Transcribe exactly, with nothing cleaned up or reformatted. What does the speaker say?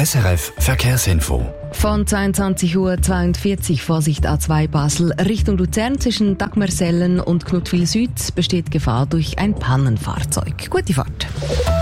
S R F Verkehrsinfo. Von zweiundzwanzig Uhr zweiundvierzig Vorsicht A zwei Basel Richtung Luzern zwischen Dagmersellen und Knutwil Süd besteht Gefahr durch ein Pannenfahrzeug. Gute Fahrt.